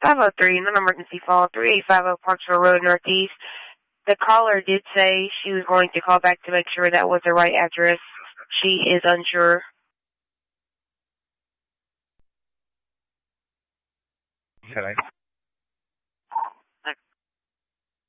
503, non-emergency call, 3850 Parksville Road, Northeast. The caller did say she was going to call back to make sure that was the right address. She is unsure. Okay.